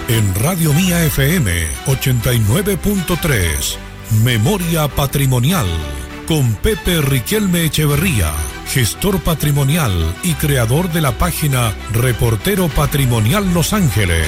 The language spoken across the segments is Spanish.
En Radio Mía FM 89.3, Memoria Patrimonial, con Pepe Riquelme Echeverría, gestor patrimonial y creador de la página Reportero Patrimonial Los Ángeles.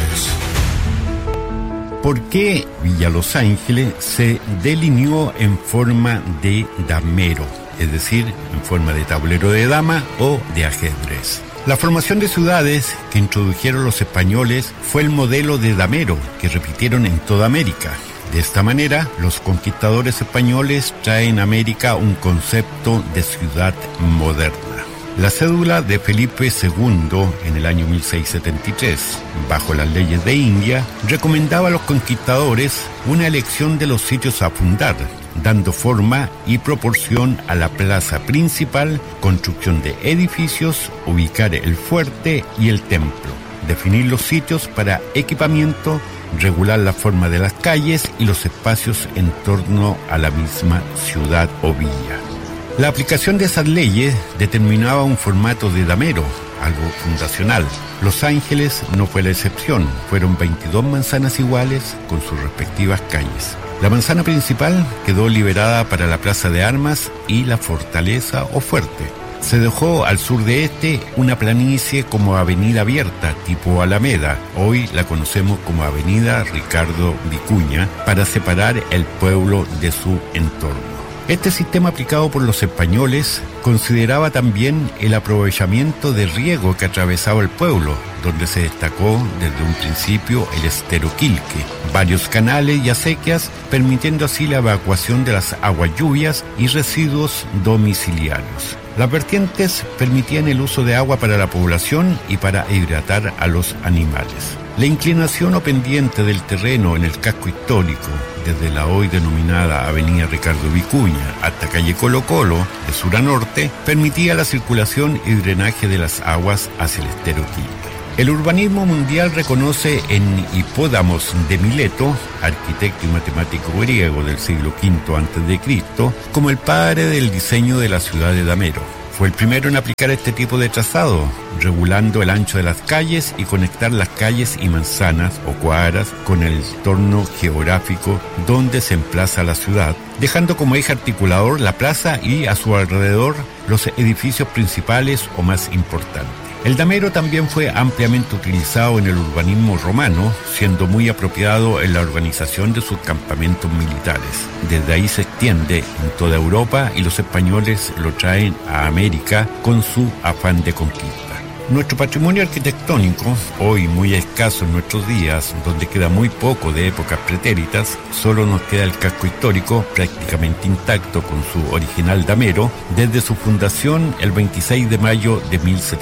¿Por qué Villa Los Ángeles se delineó en forma de damero, es decir, en forma de tablero de dama o de ajedrez? La formación de ciudades que introdujeron los españoles fue el modelo de damero que repitieron en toda América. De esta manera, los conquistadores españoles traen a América un concepto de ciudad moderna. La cédula de Felipe II en el año 1673, bajo las leyes de India, recomendaba a los conquistadores una elección de los sitios a fundar, dando forma y proporción a la plaza principal, construcción de edificios, ubicar el fuerte y el templo, definir los sitios para equipamiento, regular la forma de las calles y los espacios en torno a la misma ciudad o villa. La aplicación de esas leyes determinaba un formato de damero, algo fundacional. Los Ángeles no fue la excepción, fueron 22 manzanas iguales con sus respectivas calles. La manzana principal quedó liberada para la plaza de armas y la fortaleza o fuerte. Se dejó al sur de este una planicie como avenida abierta, tipo Alameda, hoy la conocemos como avenida Ricardo Vicuña, para separar el pueblo de su entorno. Este sistema aplicado por los españoles consideraba también el aprovechamiento de riego que atravesaba el pueblo, donde se destacó desde un principio el estero Quilque, varios canales y acequias, permitiendo así la evacuación de las aguas lluvias y residuos domiciliarios. Las vertientes permitían el uso de agua para la población y para hidratar a los animales. La inclinación o pendiente del terreno en el casco histórico, desde la hoy denominada Avenida Ricardo Vicuña hasta calle Colo Colo, de sur a norte, permitía la circulación y drenaje de las aguas hacia el estero Quilque. El urbanismo mundial reconoce en Hipódamos de Mileto, arquitecto y matemático griego del siglo V a.C., como el padre del diseño de la ciudad de Damero. Fue el primero en aplicar este tipo de trazado, regulando el ancho de las calles y conectar las calles y manzanas o cuadras con el entorno geográfico donde se emplaza la ciudad, dejando como eje articulador la plaza y a su alrededor los edificios principales o más importantes. El damero también fue ampliamente utilizado en el urbanismo romano, siendo muy apropiado en la organización de sus campamentos militares. Desde ahí se extiende en toda Europa y los españoles lo traen a América con su afán de conquista. Nuestro patrimonio arquitectónico, hoy muy escaso en nuestros días, donde queda muy poco de épocas pretéritas, solo nos queda el casco histórico prácticamente intacto con su original damero desde su fundación el 26 de mayo de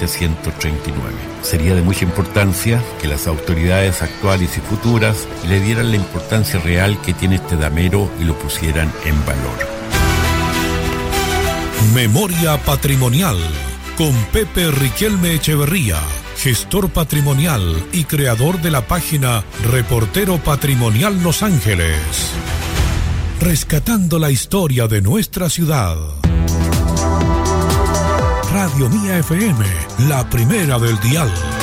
1739. Sería de mucha importancia que las autoridades actuales y futuras le dieran la importancia real que tiene este damero y lo pusieran en valor. Memoria Patrimonial, con Pepe Riquelme Echeverría, gestor patrimonial y creador de la página Reportero Patrimonial Los Ángeles. Rescatando la historia de nuestra ciudad. Radio Mía FM, la primera del dial.